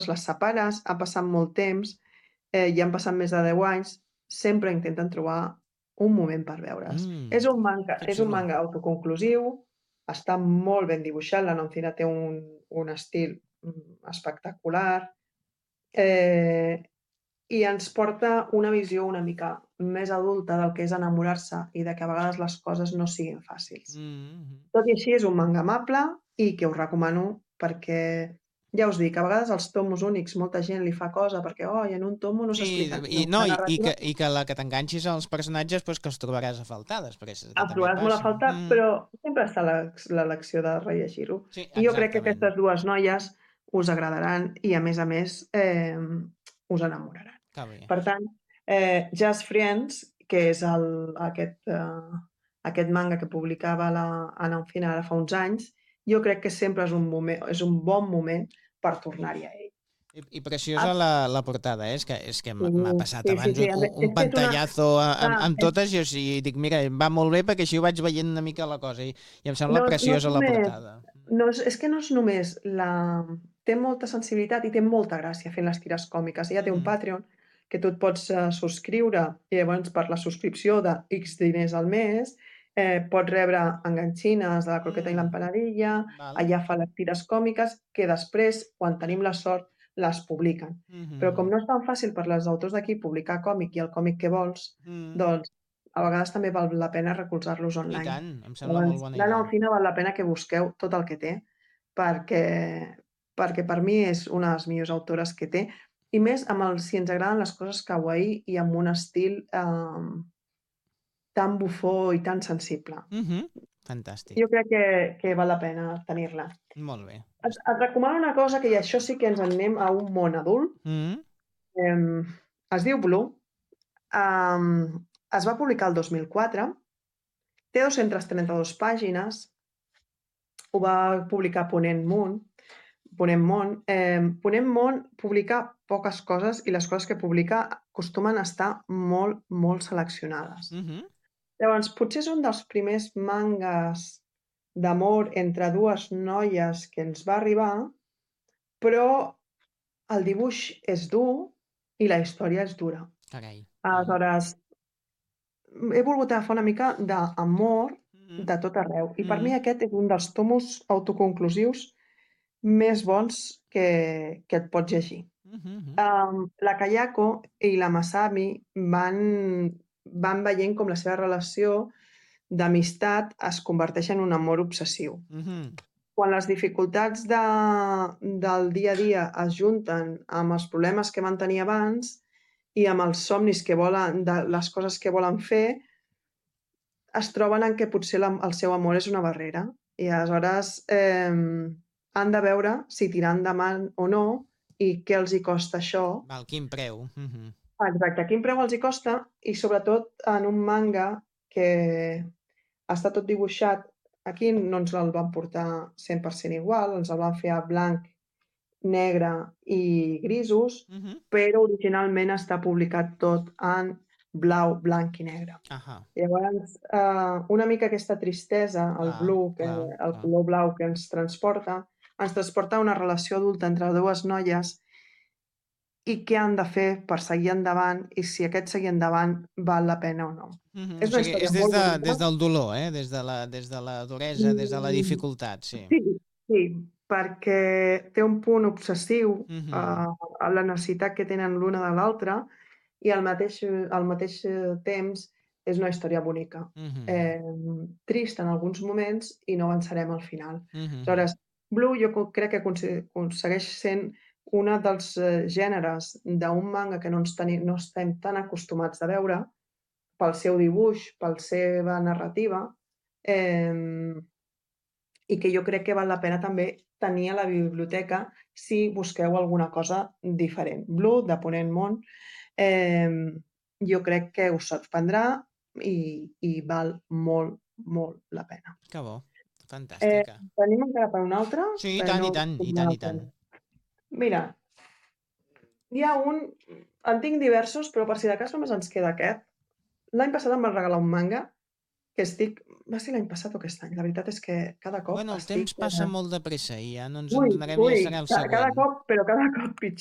les separes, ha passat molt temps, ja han passat més de 10 anys, sempre intenten trobar un moment per veure's. És un manga Que és un xulo. manga autoconclusiu, està molt ben dibuixat, la Nancina té un estil, espectacular, eh, i ens porta una visió una mica més adulta del que és enamorar-se i de que a vegades les coses no siguin fàcils. Mhm. Tot i així és un manga amable i que us recomano perquè, ja us dic, a vegades els tomos únics molta gent li fa cosa perquè, oi, en un tomo no Sí, s'explica i, no, no, la i, narrativa i que la que t'enganxis als personatges pues, que els trobaràs a faltar després, que els també trobaràs molt a passa. faltar, però sempre està l'elecció de rellegir-ho. Sí, I jo crec que exactament. aquestes dues noies us agradaran i, a més, us enamoraran. Que bé. Per tant, Just Friends, que és aquest manga que publicava la Ana Oncina ara fa uns anys, jo crec que sempre és un bon moment per tornar-hi a ell. I preciosa Ah, la portada, eh? És que m'ha passat sí, sí, abans sí. un És que és una... pantallazo Clar, amb totes i o sigui, dic, mira, va molt bé perquè així ho vaig veient una mica la cosa i em sembla no és preciosa la només portada. no és que no és només la té molta sensibilitat i té molta gràcia fent les tires còmiques. Ella té un Mhm. Patreon que tu et pots, subscriure i llavors per la subscripció de X diners al mes, pots rebre enganxines de la croqueta i Mm, l'empanadilla, val. allà fa les tires còmiques que després, quan tenim la sort, les publiquen. Però com Mhm. no és tan fàcil per les autors d'aquí publicar còmic i el còmic que vols, Mm. doncs a vegades també val la pena recolzar-los I online. tant, em sembla molt Llavors, bona l'Anna idea. Alsina val la pena que busqueu tot el que té, perquè perquè per mi és una de les millors autores que té, i més amb el si ens agraden les coses kawaii i amb un estil, tan bufó i tan sensible. Mhm. Fantàstic. Jo crec que val la pena tenir-la. Molt bé. Et recomano una cosa que, i això sí que ens en anem a un món adult, Mm. em, es diu Blue, em, es va publicar el 2004, té 232 pàgines, ho va publicar Ponent Món. Ponent Món publica poques coses i les coses que publica acostumen a estar molt, molt seleccionades. Mhm. Llavors, potser és un dels primers mangas d'amor entre dues noies que ens va arribar, però el dibuix és dur i la història és dura. Carai. Mm. Aleshores, he volgut agafar una mica d'amor Mhm. de tot arreu i per mi Mhm. aquest és un dels tomos autoconclusius més bons que et pots llegir. Mhm. La Kayako i la Masami van veient com la seva relació d'amistat es converteix en un amor obsessiu. Mhm. Quan les dificultats del dia a dia es junten amb els problemes que van tenir abans i amb els somnis que volen de les coses que volen fer, es troben en què potser el seu amor és una barrera i aleshores, han de veure si tirar endavant o no i què els hi costa això. Val, quin preu. Mhm. Exacte, quin preu els hi costa i sobretot en un manga que està tot dibuixat, aquí no ens el van portar 100% igual, ens el van fer a blanc, negre i grisos, Mhm. però originalment està publicat tot en blau, blanc i negre. Ahà. Llavors, una mica aquesta tristesa, el Clar, blue, clar, el clar. color blau que ens transporta a una relació adulta entre dues noies i què han de fer per seguir endavant i si aquest seguir endavant val la pena o no. Mhm. O És una sigui, és història molt des bonica. del dolor, des de la duresa, des de la Mm, dificultat, sí. sí, sí, perquè té un punt obsessiu, Mhm. a la necessitat que tenen l'una de l'altra i al mateix temps és una història bonica. Mhm. Trist en alguns moments i no avançarem al final. Mhm. Aleshores, Blue jo crec que segueix sent una dels, gèneres d'un manga que no estem tan acostumats a veure, pel seu dibuix, per la seva narrativa, eh, i que jo crec que val la pena també tenir a la biblioteca si busqueu alguna cosa diferent. Blue, de Ponent Món, jo crec que us sorprendrà i val molt, molt la pena. Que bo. Fantàstica. Tenim encara per un altre? Sí, i tant, No i tant, i no tant, la i tant. Mira, hi ha un en tinc diversos, però per si de cas només ens queda aquest. L'any passat em van regalar un manga que estic... Va ser l'any passat o aquest any. La veritat és que cada cop Bueno, el estic... temps passa molt de pressa i ja no ens en Ui, donarem i ja ui, serà el cada següent. cop, però cada cop pitjor.